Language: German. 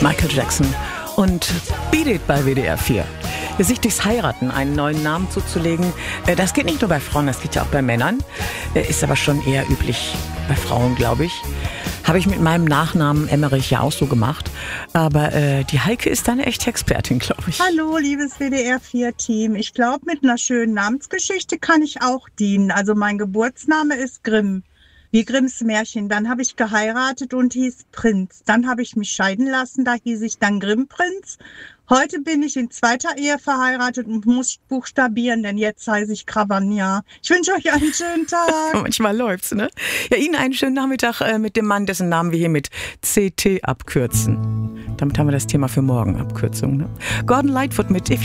Michael Jackson und Beat It bei WDR 4. Sich durchs Heiraten einen neuen Namen zuzulegen, das geht nicht nur bei Frauen, das geht ja auch bei Männern, ist aber schon eher üblich bei Frauen, glaube ich. Habe ich mit meinem Nachnamen Emmerich ja auch so gemacht, aber die Heike ist da eine echte Expertin, glaube ich. Hallo, liebes WDR 4-Team. Ich glaube, mit einer schönen Namensgeschichte kann ich auch dienen. Also mein Geburtsname ist Grimm, wie Grimms Märchen. Dann habe ich geheiratet und hieß Prinz. Dann habe ich mich scheiden lassen, da hieß ich dann Grimmprinz. Heute bin ich in zweiter Ehe verheiratet und muss buchstabieren, denn jetzt heiße ich Gravagna. Ich wünsche euch einen schönen Tag. Manchmal läuft's, ne? Ja, Ihnen einen schönen Nachmittag mit dem Mann, dessen Namen wir hier mit CT abkürzen. Damit haben wir das Thema für morgen, Abkürzung, ne? Gordon Lightfoot mit If